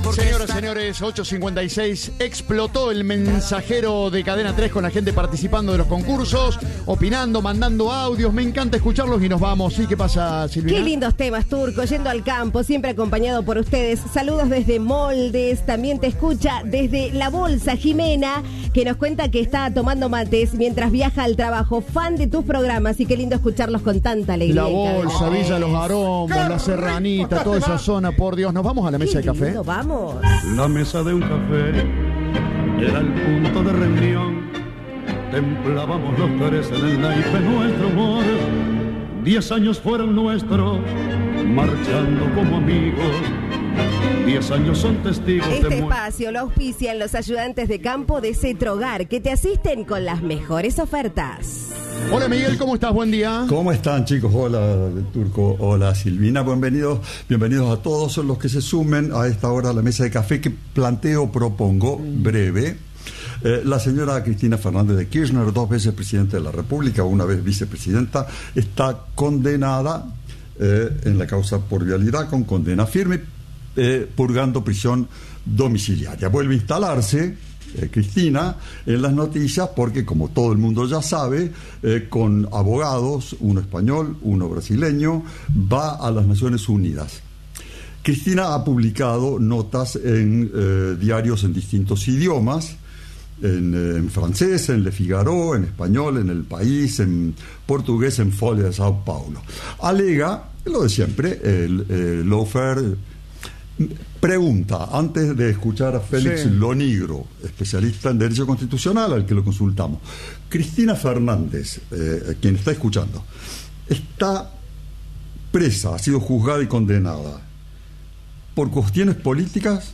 Señoras y señores, 8:56, explotó el mensajero de Cadena 3 con la gente participando de los concursos, opinando, mandando audios. Me encanta escucharlos y nos vamos. ¿Sí? ¿Qué pasa, Silvina? Qué lindos temas, Turco, yendo al campo, siempre acompañado por ustedes. Saludos desde Moldes, también te escucha desde La Bolsa, Jimena, que nos cuenta que está tomando mates mientras viaja al trabajo. Fan de tus programas y qué lindo escucharlos con tanta alegría. La Bolsa, Villa Los Arombos, La Serranita, toda esa zona, por Dios. ¿Nos vamos a la mesa de café? Vamos. La mesa de un café era el punto de reunión. Templábamos los tres en el naipe nuestro humor. 10 años fueron nuestros, marchando como amigos. 10 años son testigos Este espacio lo auspician los ayudantes de campo de Cetrogar, que te asisten con las mejores ofertas. Hola Miguel, ¿cómo estás? Buen día. ¿Cómo están, chicos? Hola Turco, hola Silvina, bienvenidos a todos los que se sumen a esta hora a la mesa de café que propongo breve. La señora Cristina Fernández de Kirchner, 2 veces presidenta de la República, 1 vez vicepresidenta, está condenada en la causa por vialidad con condena firme, purgando prisión domiciliaria. Vuelve a instalarse Cristina en las noticias porque, como todo el mundo ya sabe, con abogados, uno español, uno brasileño, va a las Naciones Unidas. Cristina ha publicado notas en diarios en distintos idiomas, en francés, en Le Figaro, en español, en El País, en portugués, en Folha de Sao Paulo. Alega lo de siempre, el lawfare. Pregunta, antes de escuchar a Félix Lonigro, especialista en Derecho Constitucional, al que lo consultamos. Cristina Fernández, quien está escuchando, está presa, ha sido juzgada y condenada por cuestiones políticas,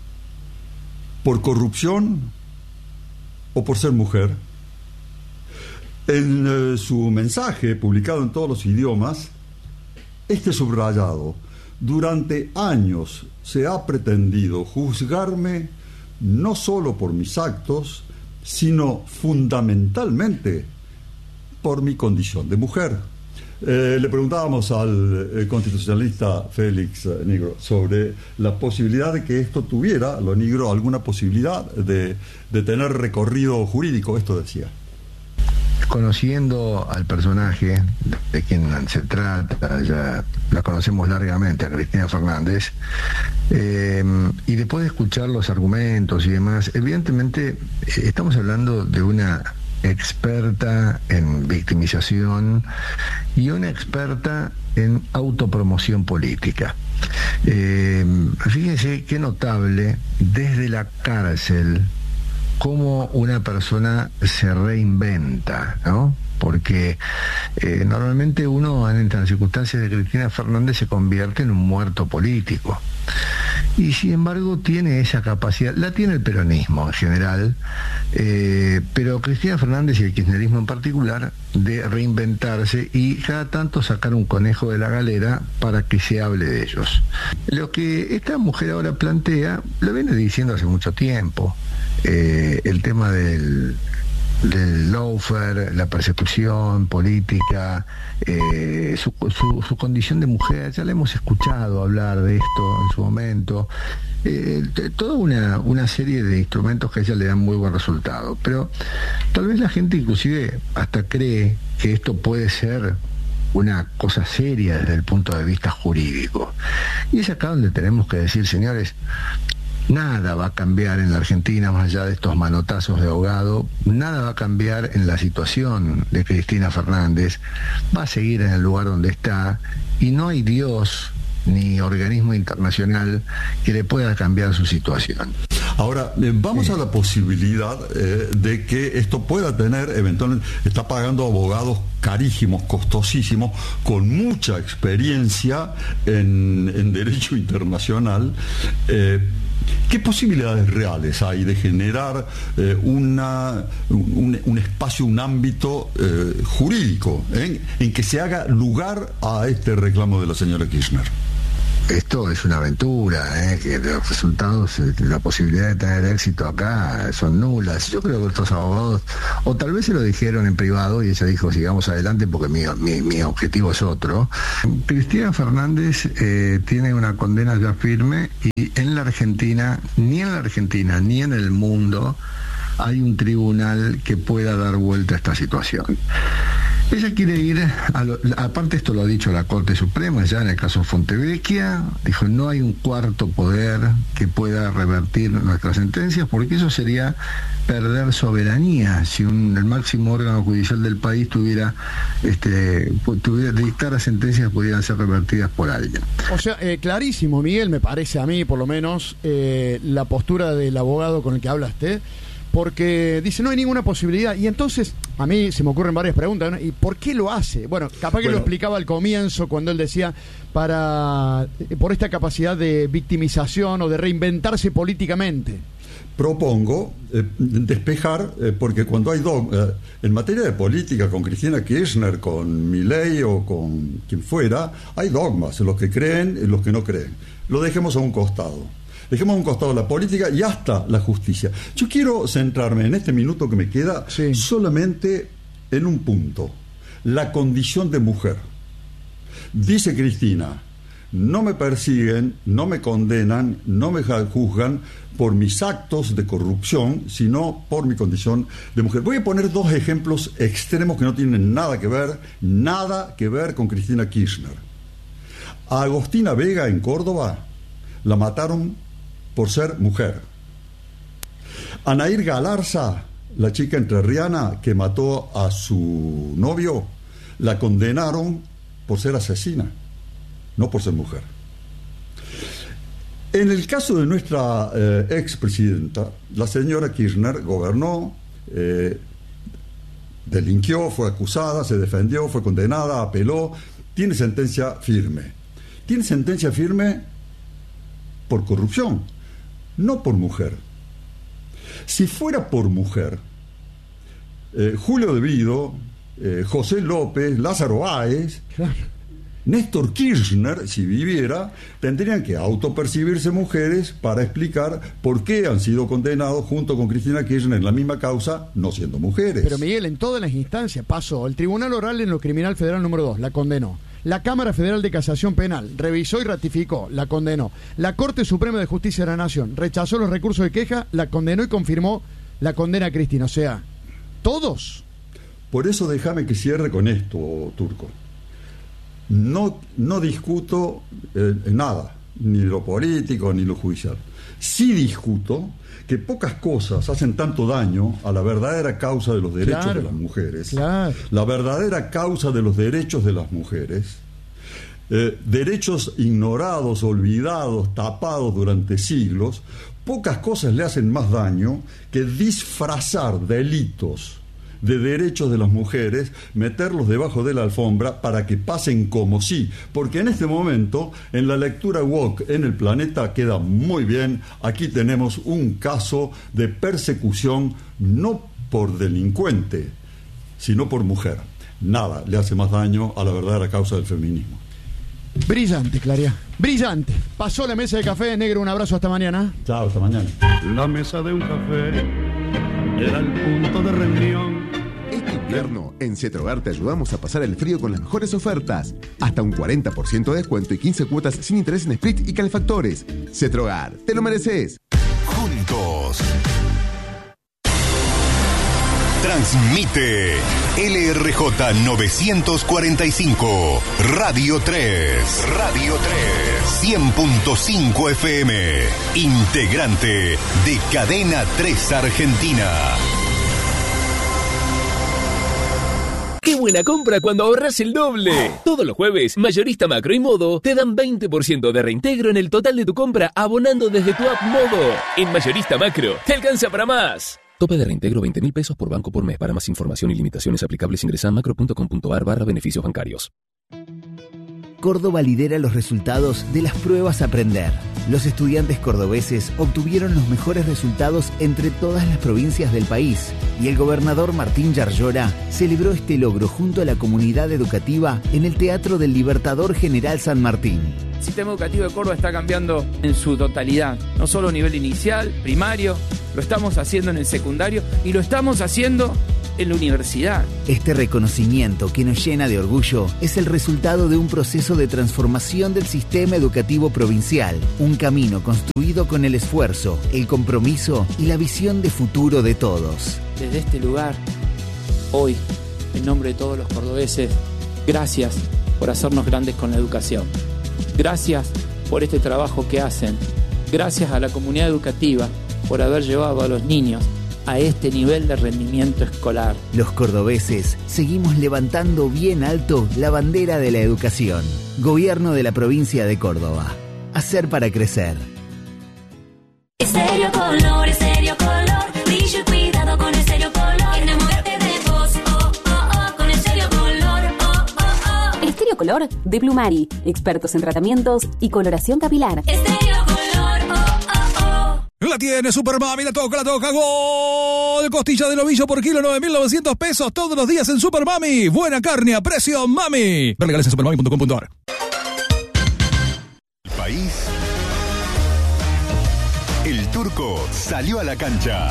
por corrupción o por ser mujer. En su mensaje, publicado en todos los idiomas, subrayado: durante años se ha pretendido juzgarme no solo por mis actos, sino fundamentalmente por mi condición de mujer. Le preguntábamos al constitucionalista Félix Negro sobre la posibilidad de que esto tuviera, lo Negro, alguna posibilidad de tener recorrido jurídico. Esto decía: conociendo al personaje de quien se trata, ya la conocemos largamente, a Cristina Fernández, y después de escuchar los argumentos y demás, evidentemente estamos hablando de una experta en victimización y una experta en autopromoción política. Fíjense qué notable desde la cárcel cómo una persona se reinventa, ¿no? Porque normalmente uno, en las circunstancias de Cristina Fernández, se convierte en un muerto político. Y sin embargo tiene esa capacidad, la tiene el peronismo en general, pero Cristina Fernández y el kirchnerismo en particular, de reinventarse y cada tanto sacar un conejo de la galera para que se hable de ellos. Lo que esta mujer ahora plantea, lo viene diciendo hace mucho tiempo. El tema del lawfare, la persecución política, su condición de mujer, ya la hemos escuchado hablar de esto en su momento, toda una serie de instrumentos que a ella le dan muy buen resultado, pero tal vez la gente inclusive hasta cree que esto puede ser una cosa seria desde el punto de vista jurídico, y es acá donde tenemos que decir: señores, nada va a cambiar en la Argentina más allá de estos manotazos de ahogado, nada va a cambiar en la situación de Cristina Fernández, va a seguir en el lugar donde está y no hay Dios ni organismo internacional que le pueda cambiar su situación. Ahora, vamos a la posibilidad de que esto pueda tener, eventualmente, está pagando abogados carísimos, costosísimos, con mucha experiencia en derecho internacional. ¿Qué posibilidades reales hay de generar un espacio, un ámbito jurídico en que se haga lugar a este reclamo de la señora Kirchner? esto es una aventura, que los resultados, la posibilidad de tener éxito acá son nulas. Yo creo que estos abogados, o tal vez se lo dijeron en privado y ella dijo sigamos adelante porque mi objetivo es otro. Cristina Fernández tiene una condena ya firme y en la Argentina ni en el mundo hay un tribunal que pueda dar vuelta a esta situación. Ella quiere ir, aparte esto lo ha dicho la Corte Suprema, ya en el caso Fontevecchia, dijo no hay un cuarto poder que pueda revertir nuestras sentencias, porque eso sería perder soberanía, si el máximo órgano judicial del país tuviera dictar sentencias que pudieran ser revertidas por alguien. O sea, clarísimo, Miguel, me parece a mí, por lo menos, la postura del abogado con el que hablaste, porque dice no hay ninguna posibilidad, y entonces a mí se me ocurren varias preguntas, ¿no? ¿Y por qué lo hace? Bueno, capaz que lo explicaba al comienzo cuando él decía por esta capacidad de victimización o de reinventarse políticamente. Propongo despejar, porque cuando hay en materia de política, con Cristina Kirchner, con Milei o con quien fuera, hay dogmas, los que creen y los que no creen. Lo dejemos a un costado. Dejemos a un costado la política y hasta la justicia. Yo quiero centrarme en este minuto que me queda solamente en un punto: la condición de mujer. Dice Cristina, no me persiguen, no me condenan, no me juzgan por mis actos de corrupción, sino por mi condición de mujer. Voy a poner dos ejemplos extremos que no tienen nada que ver con Cristina Kirchner. A Agostina Vega en Córdoba la mataron por ser mujer. A Nair Galarza, la chica entrerriana que mató a su novio, la condenaron por ser asesina, no por ser mujer. En el caso de nuestra expresidenta, la señora Kirchner gobernó, delinquió, fue acusada, se defendió, fue condenada, apeló, tiene sentencia firme. Tiene sentencia firme por corrupción, no por mujer. Si fuera por mujer, Julio De Vido, José López, Lázaro Báez, Néstor Kirchner, si viviera, tendrían que autopercibirse mujeres para explicar por qué han sido condenados junto con Cristina Kirchner en la misma causa, no siendo mujeres. Pero Miguel, en todas las instancias pasó. El Tribunal Oral en lo Criminal Federal número 2 la condenó. La Cámara Federal de Casación Penal revisó y ratificó, la condenó. La Corte Suprema de Justicia de la Nación rechazó los recursos de queja, la condenó y confirmó la condena a Cristina. O sea, todos. Por eso déjame que cierre con esto, Turco. No discuto nada, ni lo político ni lo judicial. Sí discuto que pocas cosas hacen tanto daño a la verdadera causa de los derechos de las mujeres. La verdadera causa de los derechos de las mujeres. Derechos ignorados, olvidados, tapados durante siglos. Pocas cosas le hacen más daño que disfrazar delitos de derechos de las mujeres, meterlos debajo de la alfombra para que pasen como sí, porque en este momento en la lectura woke en el planeta queda muy bien. Aquí tenemos un caso de persecución no por delincuente, sino por mujer. Nada le hace más daño a la verdadera causa del feminismo. Brillante, Claria, brillante. Pasó la mesa de café, negro, un abrazo, hasta mañana. Chao, hasta mañana. La mesa de un café era el punto de reunión. Este invierno, en Cetrogar te ayudamos a pasar el frío con las mejores ofertas. Hasta un 40% de descuento y 15 cuotas sin interés en split y calefactores. Cetrogar, te lo mereces. Juntos. Transmite LRJ 945, Radio 3. Radio 3. 100.5 FM. Integrante de Cadena 3 Argentina. ¡Qué buena compra cuando ahorras el doble! Todos los jueves, Mayorista Macro y Modo te dan 20% de reintegro en el total de tu compra abonando desde tu app Modo. En Mayorista Macro, te alcanza para más. Tope de reintegro 20.000 pesos por banco por mes. Para más información y limitaciones aplicables ingresa a macro.com.ar/beneficios bancarios. Córdoba lidera los resultados de las pruebas Aprender. Los estudiantes cordobeses obtuvieron los mejores resultados entre todas las provincias del país y el gobernador Martín Yarlora celebró este logro junto a la comunidad educativa en el Teatro del Libertador General San Martín. El sistema educativo de Córdoba está cambiando en su totalidad, no solo a nivel inicial, primario, lo estamos haciendo en el secundario y lo estamos haciendo en la universidad. Este reconocimiento que nos llena de orgullo es el resultado de un proceso de transformación del sistema educativo provincial, un camino construido con el esfuerzo, el compromiso y la visión de futuro de todos. Desde este lugar, hoy, en nombre de todos los cordobeses, gracias por hacernos grandes con la educación. Gracias por este trabajo que hacen. Gracias a la comunidad educativa por haber llevado a los niños a este nivel de rendimiento escolar. Los cordobeses seguimos levantando bien alto la bandera de la educación. Gobierno de la provincia de Córdoba. Hacer para crecer. Estéreo Color, brillo y cuidado con Estéreo Color. Enamórate de vos, oh, oh, oh, con Estéreo Color, oh, oh, oh. Estéreo Color de Plumari, expertos en tratamientos y coloración capilar. Estéreo Color, oh, oh, oh. La tiene Super Mami, la toca, gol, costilla de novillo por kilo, 9.900 pesos todos los días en Super Mami. Buena carne a precio Mami. Ver legales en supermami.com.ar. País. El Turco salió a la cancha.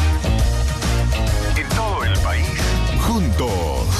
En todo el país, juntos.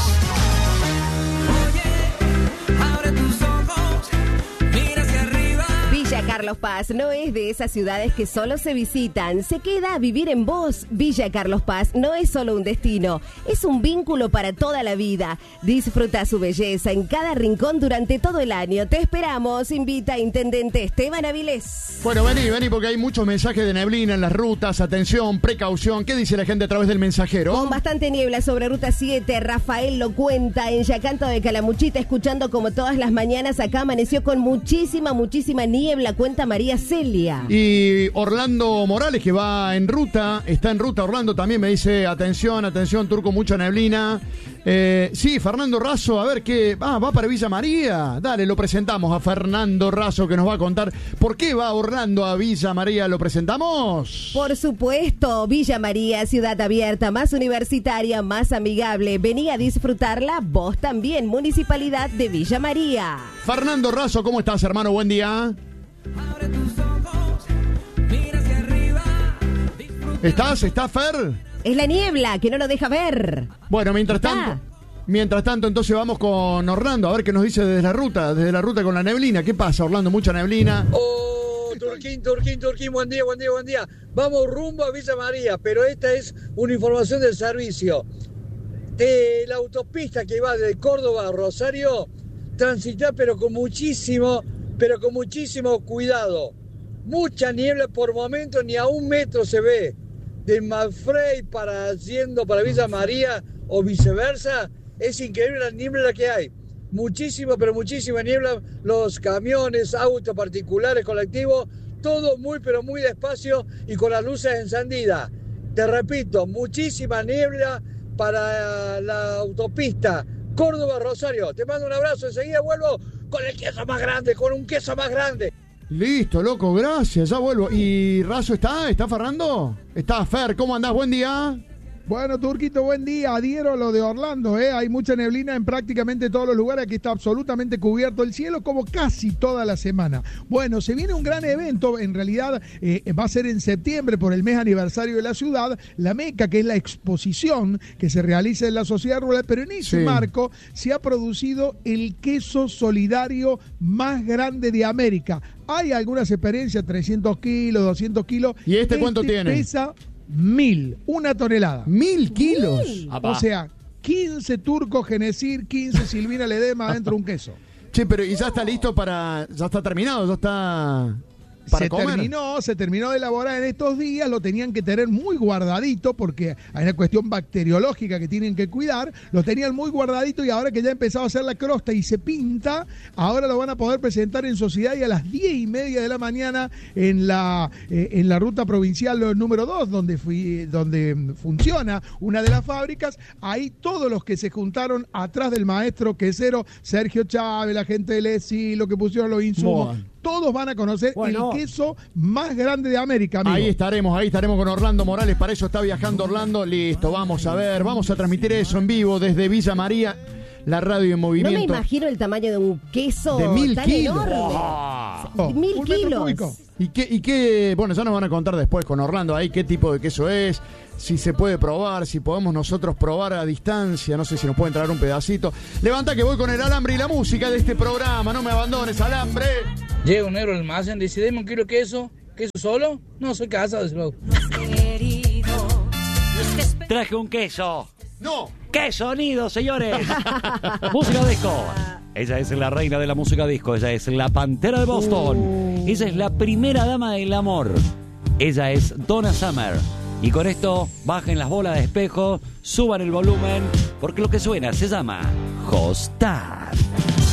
Villa Carlos Paz no es de esas ciudades que solo se visitan, se queda a vivir en vos. Villa Carlos Paz no es solo un destino, es un vínculo para toda la vida. Disfruta su belleza en cada rincón durante todo el año. Te esperamos, invita Intendente Esteban Avilés. Bueno, vení, porque hay muchos mensajes de neblina en las rutas. Atención, precaución. ¿Qué dice la gente a través del mensajero? Con bastante niebla sobre Ruta 7, Rafael lo cuenta en Yacanto de Calamuchita, escuchando como todas las mañanas. Acá amaneció con muchísima niebla, cuenta María Celia. Y Orlando Morales, que va en ruta, está en ruta Orlando también, me dice, atención, Turco, mucha neblina. Sí, Fernando Razo, a ver qué, va para Villa María. Dale, lo presentamos a Fernando Razo, que nos va a contar por qué va Orlando a Villa María. ¿Lo presentamos? Por supuesto, Villa María, ciudad abierta, más universitaria, más amigable. Vení a disfrutarla vos también, Municipalidad de Villa María. Fernando Razo, ¿cómo estás, hermano? Buen día. ¿Estás, Fer? Es la niebla que no nos deja ver. Bueno, mientras tanto, entonces vamos con Orlando, a ver qué nos dice desde la ruta con la neblina. ¿Qué pasa, Orlando? Mucha neblina. Oh, Turquín, buen día. Vamos rumbo a Villa María, pero esta es una información del servicio. De la autopista que va de Córdoba a Rosario, transitar pero con muchísimo cuidado. Mucha niebla por momentos, ni a 1 metro se ve. De Malfrey para Villa María o viceversa, es increíble la niebla que hay. Muchísima niebla, los camiones, autos particulares, colectivos, todo muy despacio y con las luces encendidas. Te repito, muchísima niebla para la autopista Córdoba-Rosario. Te mando un abrazo, enseguida vuelvo con un queso más grande. Listo, loco, gracias, ya vuelvo. ¿Y Razo está? ¿Está Fernando? Está Fer, ¿cómo andás? Buen día. Bueno, Turquito, buen día. Adhiero a lo de Orlando, Hay mucha neblina en prácticamente todos los lugares. Aquí está absolutamente cubierto el cielo, como casi toda la semana. Bueno, se viene un gran evento. En realidad va a ser en septiembre por el mes aniversario de la ciudad. La Meca, que es la exposición que se realiza en la sociedad rural. Pero en ese marco se ha producido el queso solidario más grande de América. Hay algunas experiencias, 300 kilos, 200 kilos. ¿Y este cuánto tiene? Pesa 1.000, 1 tonelada. 1.000 kilos. O sea, 15 Turcos Genesir, 15 Silvina Ledema dentro de un queso. Che, pero ¿y ya está listo ya está terminado, ya está para comer? Se terminó de elaborar en estos días, lo tenían que tener muy guardadito porque hay una cuestión bacteriológica que tienen que cuidar, lo tenían muy guardadito y ahora que ya empezaba a hacer la crosta y se pinta, ahora lo van a poder presentar en sociedad y a las 10:30 de la mañana en la ruta provincial número 2, donde funciona una de las fábricas. Ahí todos los que se juntaron atrás del maestro quesero Sergio Chávez, la gente del ESI, lo que pusieron los insumos, todos van a conocer el queso más grande de América, amigo. Ahí estaremos con Orlando Morales. Para eso está viajando Orlando. Listo, vamos a ver, vamos a transmitir eso en vivo desde Villa María, la radio en movimiento. No me imagino el tamaño de un queso de 1000 tan kilos. enorme. 1000 kilos. ¿Y qué? Bueno, ya nos van a contar después con Orlando ahí qué tipo de queso es, si se puede probar, si podemos nosotros probar a distancia, no sé si nos pueden traer un pedacito. Levanta que voy con el alambre y la música de este programa, no me abandones, alambre. Llega un negro al almacén, dice, deme un kilo de queso solo. No, soy casado, dice luego. Traje un queso. ¡No! ¡Qué sonido, señores! Música disco. Ella es la reina de la música disco. Ella es la Pantera de Boston. Ella es la primera dama del amor. Ella es Donna Summer. Y con esto, bajen las bolas de espejo, suban el volumen, porque lo que suena se llama Hostad.